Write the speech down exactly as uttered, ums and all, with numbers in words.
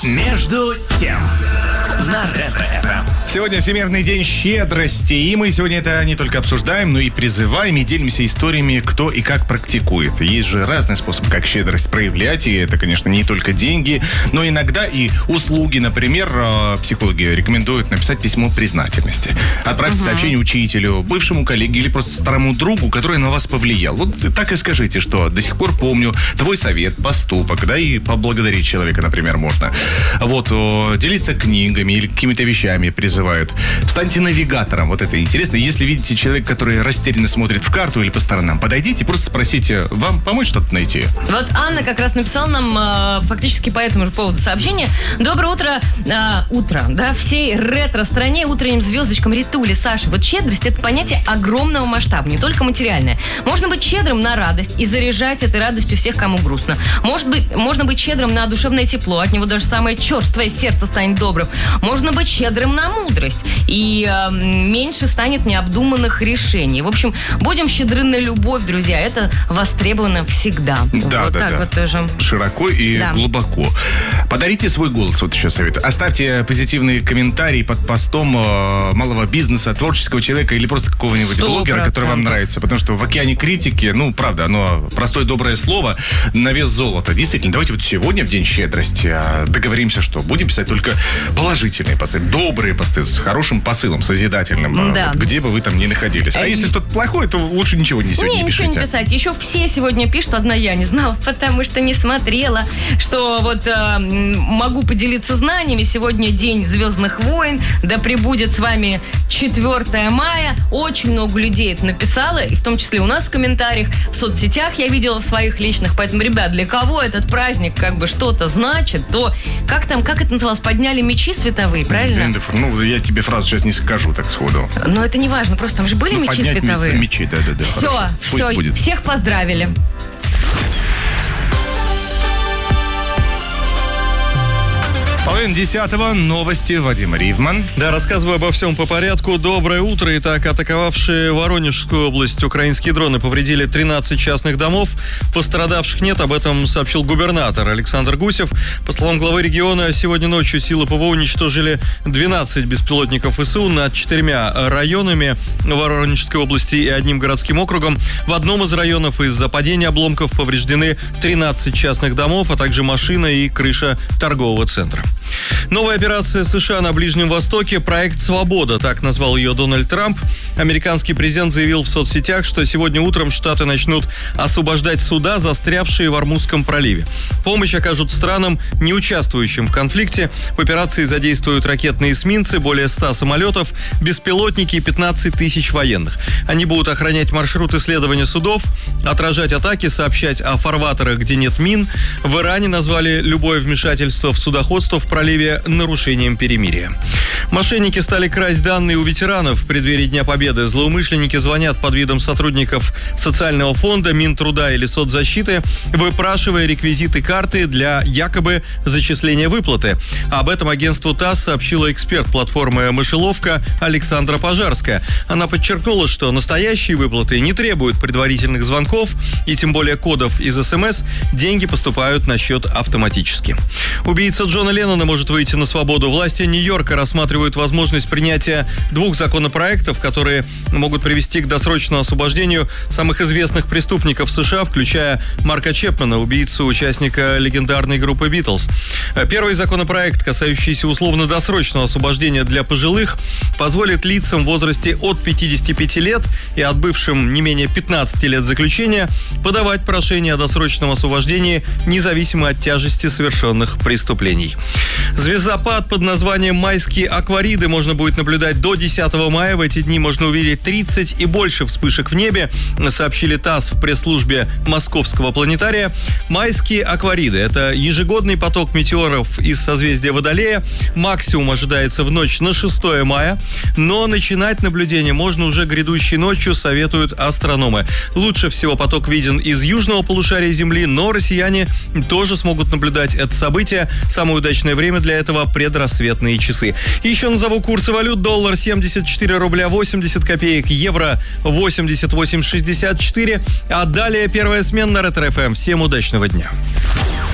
Между тем на Ретро-эф эм. Сегодня Всемирный день щедрости, и мы сегодня это не только обсуждаем, но и призываем, и делимся историями, кто и как практикует. Есть же разный способ, как щедрость проявлять, и это, конечно, не только деньги, но иногда и услуги. Например, психологи рекомендуют написать письмо признательности. Отправьте uh-huh. сообщение учителю, бывшему коллеге или просто старому другу, который на вас повлиял. Вот так и скажите, что до сих пор помню твой совет, поступок, да, и поблагодарить человека, например, можно. Вот, делиться книгами или какими-то вещами призывают. Станьте навигатором. Вот это интересно. Если видите человека, который растерянно смотрит в карту или по сторонам, подойдите, просто спросите, вам помочь что-то найти? Вот Анна как раз написала нам э, фактически по этому же поводу сообщение. Доброе утро, э, утро, да, всей ретро-стране, утренним звездочкам Ритуле, Саше. Вот щедрость — это понятие огромного масштаба, не только материальное. Можно быть щедрым на радость и заряжать этой радостью всех, кому грустно. Может быть, можно быть щедрым на душевное тепло, от него даже самое черствое сердце станет добрым. Можно быть щедрым на мудрость, и э, меньше станет необдуманных решений. В общем, будем щедры на любовь, друзья. Это востребовано всегда. Да, вот да, так да. Вот тоже. Широко и да. глубоко. Подарите свой голос, вот еще советую. Оставьте позитивные комментарии под постом э, малого бизнеса, творческого человека или просто какого-нибудь сто процентов блогера, который вам нравится. Потому что в океане критики, ну, правда, оно простое доброе слово на вес золота. Действительно, давайте вот сегодня, в День щедрости, договоримся, что будем писать только положительные посты, добрые посты с хорошим посылом, созидательным, да. вот, где бы вы там ни находились. А, а если и... что-то плохое, то лучше ничего не сегодня не, не пишите. Ничего не писать. Еще все сегодня пишут, одна я не знала, потому что не смотрела, что вот э, могу поделиться знаниями. Сегодня День Звездных войн, да пребудет с вами четвёртое мая. Очень много людей это написало, и в том числе у нас в комментариях, в соцсетях я видела в своих личных. Поэтому, ребят, для кого этот праздник как бы что-то значит, то как там, как это называлось, подняли мечи световые, правильно? Ну, я тебе фразу сейчас не скажу так сходу. Но это не важно, просто там же были ну, мечи световые. Мечи, да, да, да. Все, хорошо. все, будет. Всех поздравили. Половина десятого. Новости. Вадим Ривман. Да, рассказываю обо всем по порядку. Доброе утро. Итак, атаковавшие Воронежскую область украинские дроны повредили тринадцать частных домов. Пострадавших нет. Об этом сообщил губернатор Александр Гусев. По словам главы региона, сегодня ночью силы ПВО уничтожили двенадцать беспилотников ВСУ над четырьмя районами Воронежской области и одним городским округом. В одном из районов из-за падения обломков повреждены тринадцать частных домов, а также машина и крыша торгового центра. Новая операция США на Ближнем Востоке – проект «Свобода», так назвал ее Дональд Трамп. Американский президент заявил в соцсетях, что сегодня утром Штаты начнут освобождать суда, застрявшие в Ормузском проливе. Помощь окажут странам, не участвующим в конфликте. В операции задействуют ракетные эсминцы, более ста самолетов, беспилотники и пятнадцать тысяч военных. Они будут охранять маршрут исследования судов, отражать атаки, сообщать о фарватерах, где нет мин. В Иране назвали любое вмешательство в судоходство в проливе нарушением перемирия. Мошенники стали красть данные у ветеранов в преддверии Дня Победы. Злоумышленники звонят под видом сотрудников социального фонда, Минтруда или соцзащиты, выпрашивая реквизиты карты для якобы зачисления выплаты. Об этом агентству ТАСС сообщила эксперт платформы «Мышеловка» Александра Пожарская. Она подчеркнула, что настоящие выплаты не требуют предварительных звонков и тем более кодов из СМС. Деньги поступают на счет автоматически. Убийца Джона Леннона может выйти на свободу. Власти Нью-Йорка рассматривают возможность принятия двух законопроектов, которые могут привести к досрочному освобождению самых известных преступников США, включая Марка Чепмана, убийцу участника легендарной группы «Битлз». Первый законопроект, касающийся условно-досрочного освобождения для пожилых, позволит лицам в возрасте от пятидесяти пяти лет и отбывшим не менее пятнадцати лет заключения подавать прошение о досрочном освобождении независимо от тяжести совершенных преступлений. Звездопад под названием «Майские аквариды» можно будет наблюдать до десятого мая. В эти дни можно увидеть тридцать и больше вспышек в небе, сообщили ТАСС в пресс-службе Московского планетария. Майские аквариды – это ежегодный поток метеоров из созвездия Водолея. Максимум ожидается в ночь на шестое мая, но начинать наблюдение можно уже грядущей ночью, советуют астрономы. Лучше всего поток виден из южного полушария Земли, но россияне тоже смогут наблюдать это событие. Самое удачное время для этого – предрассветные часы. Еще назову курсы валют. Доллар семьдесят четыре рубля восемьдесят копеек, евро восемьдесят восемь шестьдесят четыре. А далее первая смена на Ретро-эф эм. Всем удачного дня.